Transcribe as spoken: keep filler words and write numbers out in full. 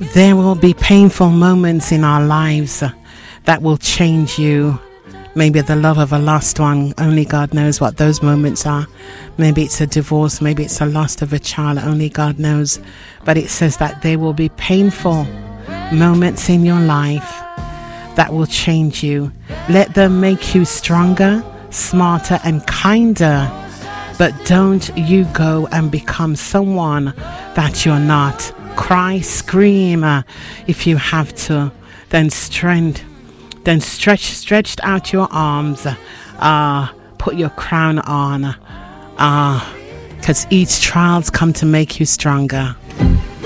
There will be painful moments in our lives that will change you. Maybe the love of a lost one, only God knows what those moments are. Maybe it's a divorce, maybe it's a loss of a child, only God knows. But it says that there will be painful moments in your life that will change you. Let them make you stronger, smarter and kinder. But don't you go and become someone that you're not. Cry, scream uh, if you have to. Then strength. Then stretch, stretched out your arms. Uh, put your crown on. Uh, because each trial's come to make you stronger.